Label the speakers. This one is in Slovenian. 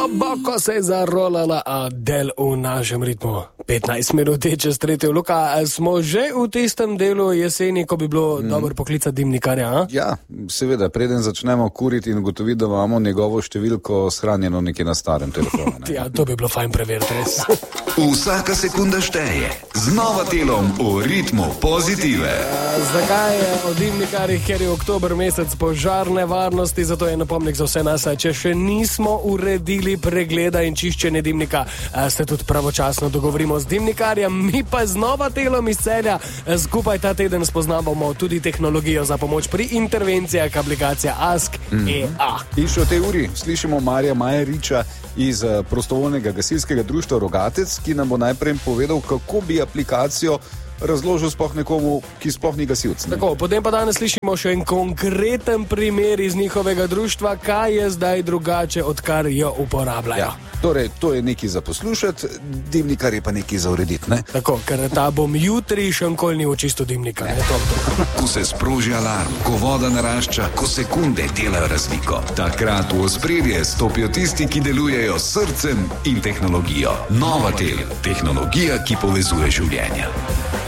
Speaker 1: Globoko se je zarolala del v našem ritmu. 15 minut čez 3. Luka, smo že v tistem delu jeseni, ko bi bilo dobro poklicati dimnikarja, a?
Speaker 2: Ja, seveda, preden začnemo kuriti in ugotoviti, da imamo njegovo številko shranjeno nekje na starem telefonu.
Speaker 1: Ja, to bi bilo fajn preveriti, res.
Speaker 3: Vsaka sekunda šteje. Z Novatelom v ritmu pozitive.
Speaker 1: Zakaj o dimnikarjih, ker je oktober mesec požarne varnosti, zato je napomnik za vse nas, če še nismo uredili pregleda in čiščenje dimnika, ste tudi pravočasno dogovorimo z dimnikarjem, mi pa z Novatelom iz Celja skupaj ta teden spoznavamo tudi tehnologijo za pomoč pri intervencijah, aplikacija Ask.ea.
Speaker 2: In še v tej uri slišimo Marija Majeriča iz prostovoljnega gasilskega društva Rogatec, ki nam bo najprej povedal, kako bi aplikacijo razložil sploh nekomu, ki sploh ni gasilc.
Speaker 1: Tako, potem pa danes slišimo še en konkreten primer iz njihovega društva, kaj je zdaj drugače, odkar jo uporabljajo.
Speaker 2: Ja, torej, to je nekaj za poslušati, dimnikar je pa nekaj za urediti, ne?
Speaker 1: Tako, ker ta bom jutri še nikoli ni v čisto dimnika.
Speaker 3: Ko se sproži alarm, ko voda narašča, ko sekunde delajo razliko. Takrat v ospredje stopijo tisti, ki delujejo s srcem in tehnologijo. Novatel, tehnologija, ki povezuje življenja.